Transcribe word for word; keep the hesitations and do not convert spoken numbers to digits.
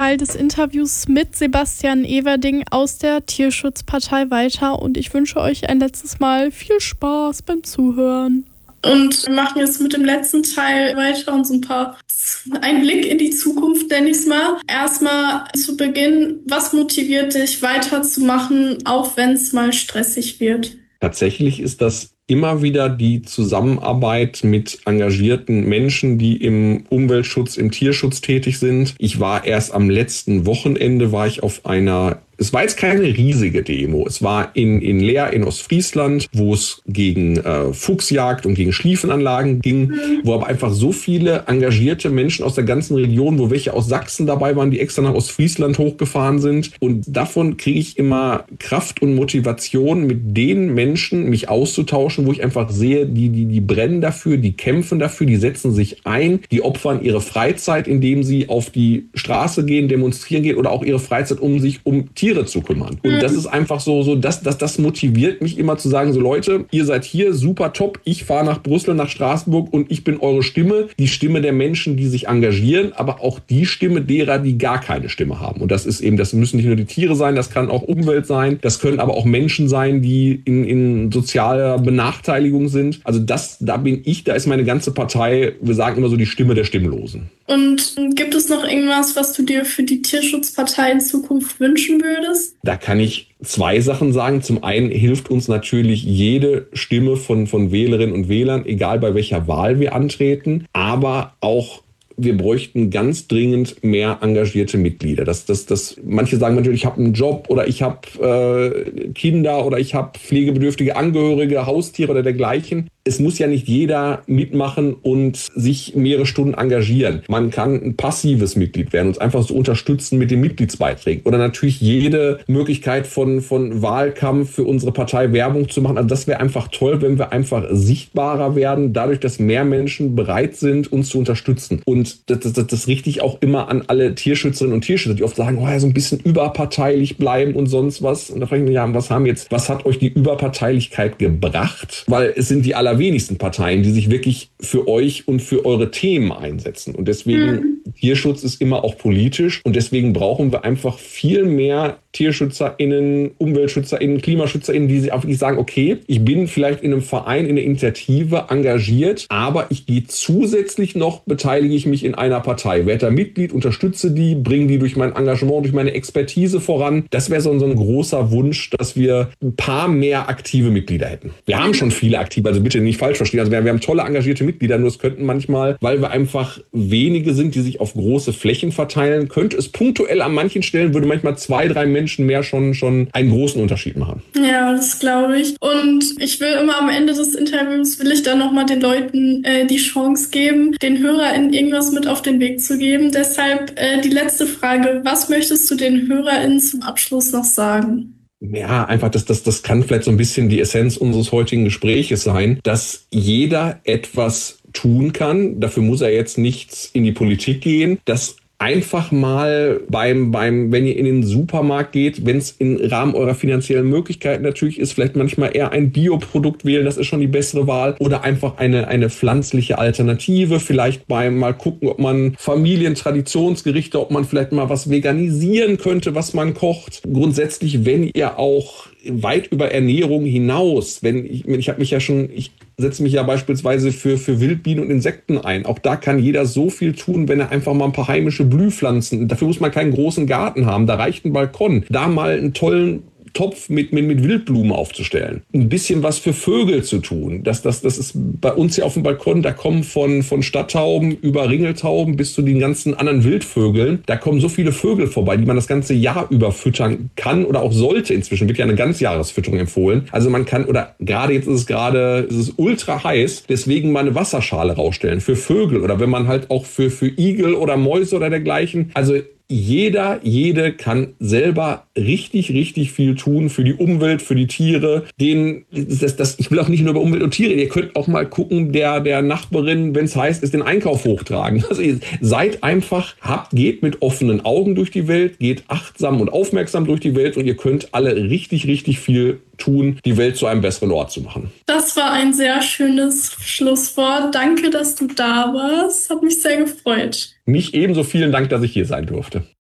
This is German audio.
Teil des Interviews mit Sebastian Everding aus der Tierschutzpartei weiter und ich wünsche euch ein letztes Mal viel Spaß beim Zuhören. Und wir machen jetzt mit dem letzten Teil weiter und so ein paar, ein Blick in die Zukunft, nenne ich es mal. Erstmal zu Beginn, was motiviert dich weiterzumachen, auch wenn es mal stressig wird? Tatsächlich ist das immer wieder die Zusammenarbeit mit engagierten Menschen, die im Umweltschutz, im Tierschutz tätig sind. Ich war erst am letzten Wochenende, war ich auf einer, es war jetzt keine riesige Demo, es war in, in Leer in Ostfriesland, wo es gegen äh, Fuchsjagd und gegen Schlieffenanlagen ging, mhm. wo aber einfach so viele engagierte Menschen aus der ganzen Region, wo welche aus Sachsen dabei waren, die extra nach Ostfriesland hochgefahren sind. Und davon kriege ich immer Kraft und Motivation, mit den Menschen mich auszutauschen, wo ich einfach sehe, die, die, die brennen dafür, die kämpfen dafür, die setzen sich ein, die opfern ihre Freizeit, indem sie auf die Straße gehen, demonstrieren gehen oder auch ihre Freizeit, um sich um Tiere zu kümmern. Und das ist einfach so, so das, das, das motiviert mich immer zu sagen, so Leute, ihr seid hier, super top, ich fahre nach Brüssel, nach Straßburg und ich bin eure Stimme, die Stimme der Menschen, die sich engagieren, aber auch die Stimme derer, die gar keine Stimme haben. Und das ist eben, das müssen nicht nur die Tiere sein, das kann auch Umwelt sein, das können aber auch Menschen sein, die in, in sozialer Benachteiligung sind. Also das, da bin ich, da ist meine ganze Partei, wir sagen immer so die Stimme der Stimmlosen. Und gibt es noch irgendwas, was du dir für die Tierschutzpartei in Zukunft wünschen würdest? Da kann ich zwei Sachen sagen. Zum einen hilft uns natürlich jede Stimme von, von Wählerinnen und Wählern, egal bei welcher Wahl wir antreten, aber auch wir bräuchten ganz dringend mehr engagierte Mitglieder. Das, das, das, manche sagen natürlich, ich habe einen Job oder ich habe äh, Kinder oder ich habe pflegebedürftige Angehörige, Haustiere oder dergleichen. Es muss ja nicht jeder mitmachen und sich mehrere Stunden engagieren. Man kann ein passives Mitglied werden, uns einfach so unterstützen mit den Mitgliedsbeiträgen. Oder natürlich jede Möglichkeit von, von Wahlkampf für unsere Partei Werbung zu machen. Also das wäre einfach toll, wenn wir einfach sichtbarer werden, dadurch, dass mehr Menschen bereit sind, uns zu unterstützen. Und das, das, das richte ich auch immer an alle Tierschützerinnen und Tierschützer, die oft sagen, oh ja, so ein bisschen überparteilich bleiben und sonst was. Und da frage ich mich, ja, was haben jetzt, was hat euch die Überparteilichkeit gebracht? Weil es sind die aller wenigsten Parteien, die sich wirklich für euch und für eure Themen einsetzen. Und deswegen, mhm. Tierschutz ist immer auch politisch und deswegen brauchen wir einfach viel mehr TierschützerInnen, UmweltschützerInnen, KlimaschützerInnen, die sich auch wirklich sagen, okay, ich bin vielleicht in einem Verein, in einer Initiative engagiert, aber ich gehe zusätzlich noch, beteilige ich mich in einer Partei, werde da Mitglied, unterstütze die, bringe die durch mein Engagement, durch meine Expertise voran. Das wäre so ein großer Wunsch, dass wir ein paar mehr aktive Mitglieder hätten. Wir haben schon viele aktive, also bitte nicht falsch verstehen. Also wir, wir haben tolle engagierte Mitglieder, nur es könnten manchmal, weil wir einfach wenige sind, die sich auf große Flächen verteilen, könnte es punktuell an manchen Stellen, würde manchmal zwei, drei Menschen mehr schon, schon einen großen Unterschied machen. Ja, das glaube ich. Und ich will immer am Ende des Interviews, will ich dann nochmal den Leuten äh, die Chance geben, den HörerInnen irgendwas mit auf den Weg zu geben. Deshalb äh, die letzte Frage, was möchtest du den HörerInnen zum Abschluss noch sagen? Ja, einfach, das, das, das kann vielleicht so ein bisschen die Essenz unseres heutigen Gespräches sein, dass jeder etwas tun kann. Dafür muss er jetzt nichts in die Politik gehen. Dass einfach mal beim, beim, wenn ihr in den Supermarkt geht, wenn es im Rahmen eurer finanziellen Möglichkeiten natürlich ist, vielleicht manchmal eher ein Bioprodukt wählen, das ist schon die bessere Wahl, oder einfach eine, eine pflanzliche Alternative, vielleicht beim mal gucken, ob man Familientraditionsgerichte, ob man vielleicht mal was veganisieren könnte, was man kocht. Grundsätzlich, wenn ihr auch weit über Ernährung hinaus, wenn ich, ich habe mich ja schon, ich setze mich ja beispielsweise für, für Wildbienen und Insekten ein. Auch da kann jeder so viel tun, wenn er einfach mal ein paar heimische Blühpflanzen, dafür muss man keinen großen Garten haben, da reicht ein Balkon, da mal einen tollen Topf mit, mit, mit Wildblumen aufzustellen. Ein bisschen was für Vögel zu tun. Das, das, das ist bei uns hier auf dem Balkon, da kommen von, von Stadttauben über Ringeltauben bis zu den ganzen anderen Wildvögeln, da kommen so viele Vögel vorbei, die man das ganze Jahr über füttern kann oder auch sollte. Inzwischen wird ja eine Ganzjahresfütterung empfohlen. Also man kann, oder gerade jetzt ist es gerade, es ist ultra heiß, deswegen mal eine Wasserschale rausstellen für Vögel oder wenn man halt auch für, für Igel oder Mäuse oder dergleichen. Also jeder, jede kann selber richtig, richtig viel tun für die Umwelt, für die Tiere. Den, das, das, ich will auch nicht nur über Umwelt und Tiere, ihr könnt auch mal gucken, der, der Nachbarin, wenn es heißt, ist den Einkauf hochtragen. Also ihr seid einfach, habt, geht mit offenen Augen durch die Welt, geht achtsam und aufmerksam durch die Welt und ihr könnt alle richtig, richtig viel tun, die Welt zu einem besseren Ort zu machen. Das war ein sehr schönes Schlusswort. Danke, dass du da warst. Hat mich sehr gefreut. Mich ebenso. Vielen Dank, dass ich hier sein durfte.